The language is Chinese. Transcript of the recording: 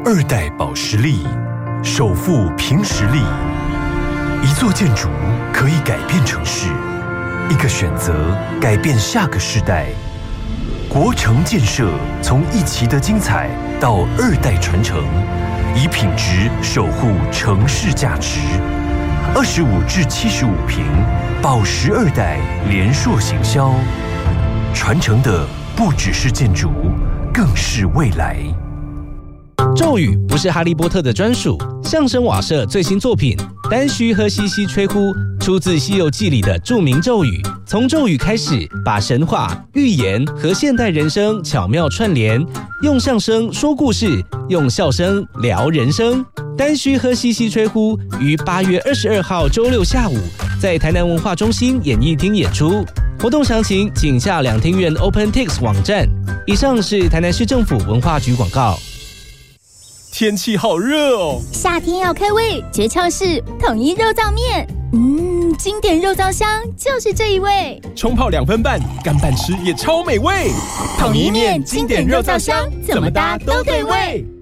二代保实力，首富凭实力。一座建筑可以改变城市，一个选择改变下个世代。国城建设从一期的精彩到二代传承，以品质守护城市价值。25至75坪，保实二代联硕行销，传承的不只是建筑，更是未来。 咒语不是哈利波特的专属，相声瓦舍最新作品《丹须喝西西吹呼》出自《西游记》里的著名咒语。从咒语开始，把神话、寓言和现代人生巧妙串联，用相声说故事，用笑声聊人生。丹须喝西西吹呼于8月22号周六下午在台南文化中心演艺厅演出。活动详情请下两厅院 OpenTix 网站。以上是台南市政府文化局广告。 天气好热哦， 夏天要开胃，诀窍是统一肉燥面。经典肉燥香就是这一味， 冲泡2分半，干拌吃也超美味。 统一面经典肉燥香，怎么搭都对味。